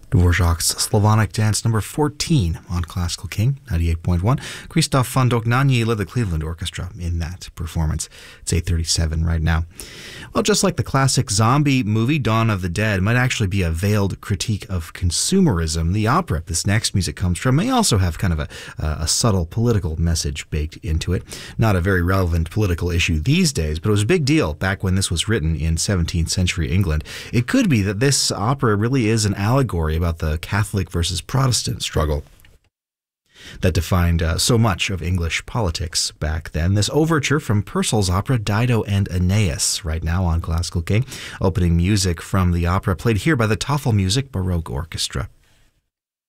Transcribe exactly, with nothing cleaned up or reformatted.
Dvorak's Slavonic Dance number fourteen on Classical King ninety-eight point one. Christoph von Dohnanyi led the Cleveland Orchestra in that performance. It's eight thirty-seven right now. Well, just like the classic zombie movie Dawn of the Dead might actually be a veiled critique of consumerism, the opera this next music comes from may also have kind of a, uh, a subtle political message baked into it. Not a very relevant political issue these days, but it was a big deal back when this was written in seventeenth century England. It could be that this opera really is an allegory about the Catholic versus Protestant struggle that defined uh, so much of English politics back then. This overture from Purcell's opera Dido and Aeneas right now on Classical King. Opening music from the opera played here by the Tafelmusik Baroque Orchestra.